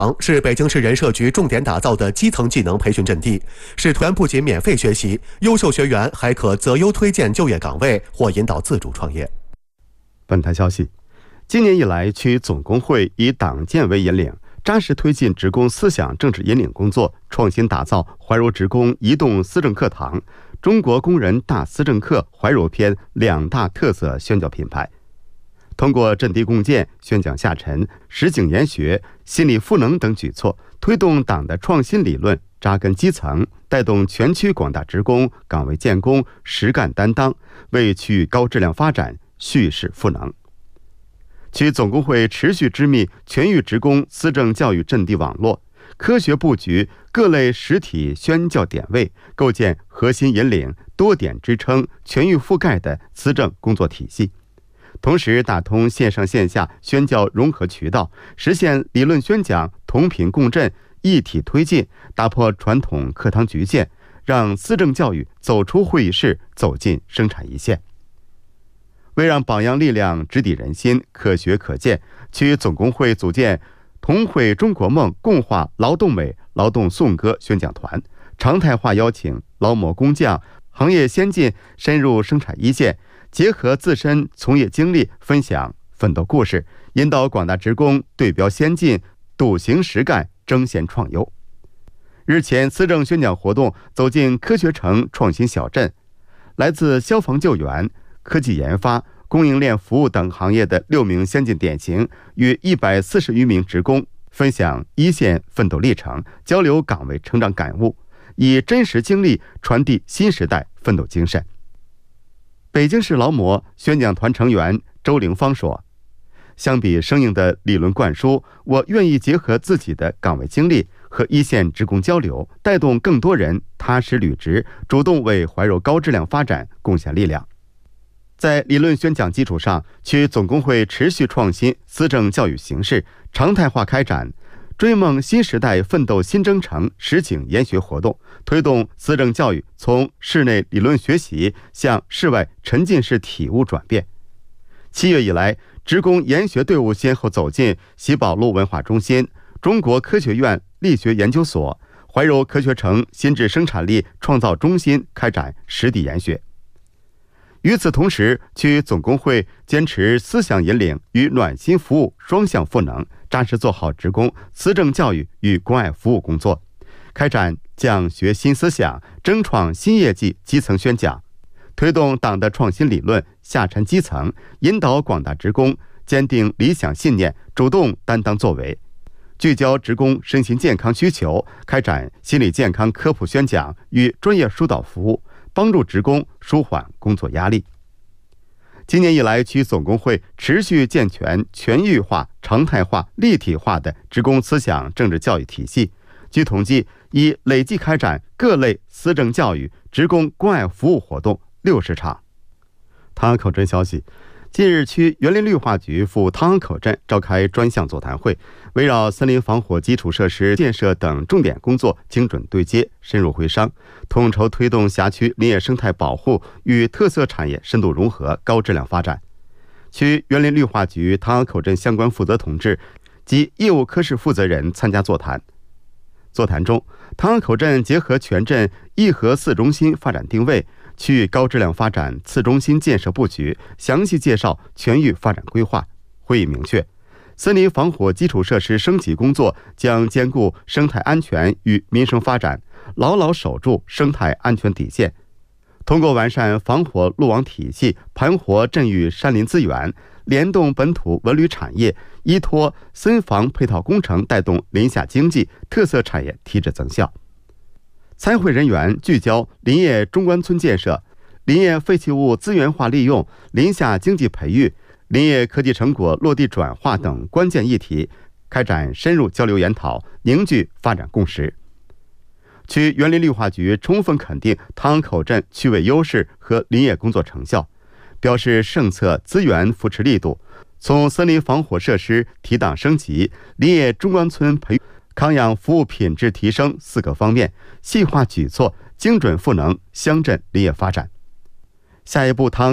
是北京市人社局重点打造的基层技能培训阵地，使团员不仅免费学习，优秀学员还可择优推荐就业岗位或引导自主创业。 本台消息，今年以来，区总工会以党建为引领，扎实推进职工思想政治引领工作，创新打造怀柔职工移动思政课堂、中国工人大思政课怀柔篇2大特色宣教品牌。通过阵地共建、宣讲下沉、实景研学、心理赋能等举措，推动党的创新理论扎根基层，带动全区广大职工岗位建功、实干担当，为区域高质量发展蓄势赋能。区总工会持续织密全域职工思政教育阵地网络，科学布局各类实体宣教点位，构建核心引领、多点支撑、全域覆盖的思政工作体系。同时打通线上线下宣教融合渠道，实现理论宣讲同频共振、一体推进，打破传统课堂局限，让思政教育走出会议室，走进生产一线。为让榜样力量直抵人心、可学可见，区总工会组建同绘中国梦、共话劳动美、劳动颂歌宣讲团，常态化邀请劳模工匠、行业先进深入生产一线，结合自身从业经历，分享奋斗故事，引导广大职工对标先进，笃行实干，争先创优。日前，思政宣讲活动走进科学城创新小镇，来自消防救援、科技研发、供应链服务等行业的6名先进典型与140余名职工分享一线奋斗历程，交流岗位成长感悟，以真实经历传递新时代奋斗精神。北京市劳模宣讲团成员周凌芳说，相比生硬的理论灌输，我愿意结合自己的岗位经历和一线职工交流，带动更多人踏实履职，主动为怀柔高质量发展贡献力量。在理论宣讲基础上，区总工会持续创新思政教育形式，常态化开展追梦新时代奋斗新征程实景研学活动，推动思政教育从室内理论学习向室外沉浸式体悟转变。7月以来，职工研学队伍先后走进喜宝路文化中心、中国科学院力学研究所、怀柔科学城新质生产力创造中心开展实地研学。与此同时，区总工会坚持思想引领与暖心服务双向赋能，扎实做好职工思政教育与关爱服务工作，开展讲学新思想、争创新业绩基层宣讲，推动党的创新理论下沉基层，引导广大职工坚定理想信念，主动担当作为，聚焦职工身心健康需求，开展心理健康科普宣讲与专业疏导服务，帮助职工舒缓工作压力。今年以来，区总工会持续健全全域化、常态化、立体化的职工思想政治教育体系。据统计，已累计开展各类思政教育、职工关爱服务活动60场。汤阳口镇消息，近日，区园林绿化局赴汤阳口镇召开专项座谈会，围绕森林防火基础设施建设等重点工作精准对接、深入会商，统筹推动辖区林业生态保护与特色产业深度融合、高质量发展。区园林绿化局汤阳口镇相关负责同志及业务科室负责人参加座谈。座谈中，汤阳口镇结合全镇1核4中心发展定位、区域高质量发展次中心建设布局，详细介绍全域发展规划。会议明确，森林防火基础设施升级工作将兼顾生态安全与民生发展，牢牢守住生态安全底线。通过完善防火路网体系，盘活镇域山林资源，联动本土文旅产业，依托森防配套工程，带动林下经济特色产业提质增效。参会人员聚焦林业中关村建设、林业废弃物资源化利用、林下经济培育、林业科技成果落地转化等关键议题，开展深入交流研讨，凝聚发展共识。区园林绿化局充分肯定汤阳口镇区位优势和林业工作成效，表示政策资源扶持力度，从森林防火设施提档升级、林业中关村培育、康养服务品质提升4个方面，细化举措，精准赋能乡镇林业发展。下一步，汤